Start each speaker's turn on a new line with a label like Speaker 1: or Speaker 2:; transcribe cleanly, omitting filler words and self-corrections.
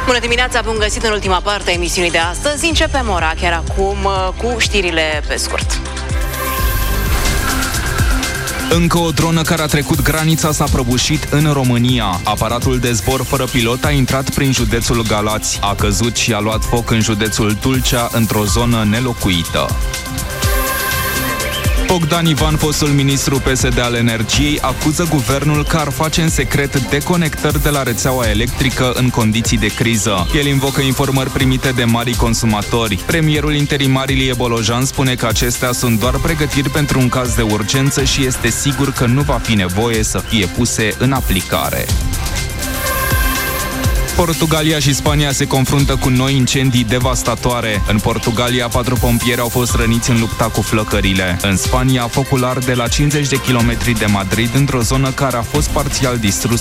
Speaker 1: Bună dimineața, bun găsit în ultima parte a emisiunii de astăzi. Începem ora chiar acum cu știrile pe scurt.
Speaker 2: Încă o dronă care a trecut granița s-a prăbușit în România. Aparatul de zbor fără pilot a intrat prin județul Galați, a căzut și a luat foc în județul Tulcea, într-o zonă nelocuită. Bogdan Ivan, fostul ministru PSD al Energiei, acuză guvernul că ar face în secret deconectări de la rețeaua electrică în condiții de criză. El invocă informări primite de mari consumatori. Premierul interimar Ilie Bolojan spune că acestea sunt doar pregătiri pentru un caz de urgență și este sigur că nu va fi nevoie să fie puse în aplicare. Portugalia și Spania se confruntă cu noi incendii devastatoare. În Portugalia, 4 pompieri au fost răniți în lupta cu flăcările. În Spania, focul arde la 50 de kilometri de Madrid, într-o zonă care a fost parțial distrusă